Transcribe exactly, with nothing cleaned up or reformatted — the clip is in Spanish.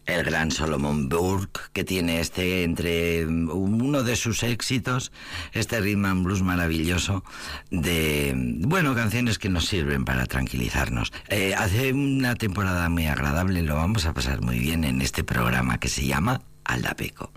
el gran Solomon Burke, que tiene este entre uno de sus éxitos, este rhythm and blues maravilloso de, bueno, canciones que nos sirven para tranquilizarnos. Eh, hace una temporada muy agradable, lo vamos a pasar muy bien en este programa que se llama Aldapeco.